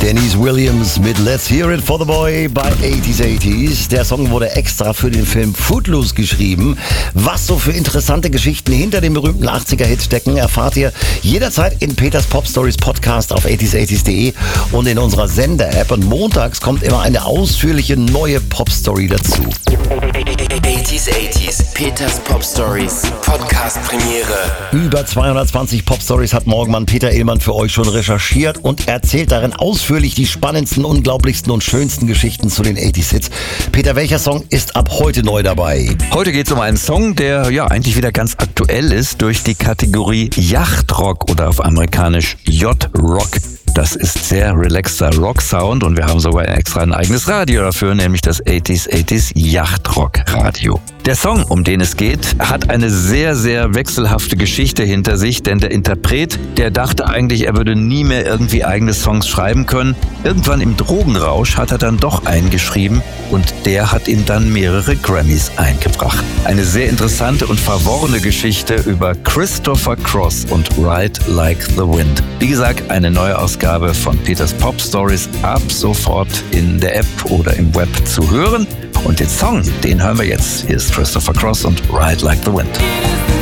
Denise Williams mit Let's Hear It for the Boy bei 80s. Der Song wurde extra für den Film Footloose geschrieben. Was so für interessante Geschichten hinter dem berühmten 80er-Hit stecken, erfahrt ihr jederzeit in Peters Pop Stories Podcast auf 80s80s.de und in unserer Sender-App. Und montags kommt immer eine ausführliche neue Pop-Story dazu. 80s, Peters Pop Stories, Podcast-Premiere. Über 220 Pop Stories hat Morgenmann Peter Illmann für euch schon recherchiert und erzählt darin ausführlich die spannendsten, unglaublichsten und schönsten Geschichten zu den 80s-Hits. Peter, welcher Song ist ab heute neu dabei? Heute geht es um einen Song, der eigentlich wieder ganz aktuell ist durch die Kategorie Yachtrock oder auf amerikanisch Yacht-Rock. Das ist sehr relaxter Rock-Sound und wir haben sogar extra ein eigenes Radio dafür, nämlich das 80s Yachtrock-Radio. Der Song, um den es geht, hat eine sehr, sehr wechselhafte Geschichte hinter sich, denn der Interpret, der dachte eigentlich, er würde nie mehr irgendwie eigene Songs schreiben können. Irgendwann im Drogenrausch hat er dann doch einen geschrieben und der hat ihm dann mehrere Grammys eingebracht. Eine sehr interessante und verworrene Geschichte über Christopher Cross und Ride Like the Wind. Wie gesagt, eine neue Ausgabe von Peters Pop Stories ab sofort in der App oder im Web zu hören. Und den Song, den hören wir jetzt. Hier ist Christopher Cross und Ride Like the Wind.